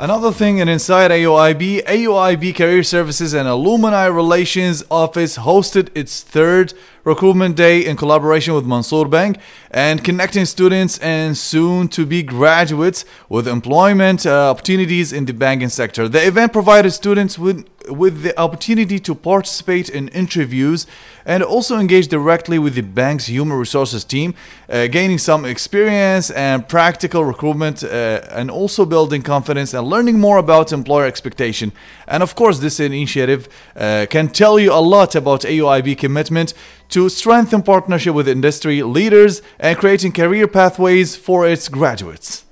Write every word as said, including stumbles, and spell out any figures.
Another thing, and inside A U I B, A U I B Career Services and Alumni Relations Office hosted its third recruitment day in collaboration with Mansour Bank and connecting students and soon-to-be graduates with employment uh, opportunities in the banking sector. The event provided students with with the opportunity to participate in interviews and also engage directly with the bank's human resources team, uh, gaining some experience and practical recruitment, uh, and also building confidence and learning more about employer expectation. And of course, this initiative uh, can tell you a lot about A U I B commitment to strengthen partnership with industry leaders and creating career pathways for its graduates.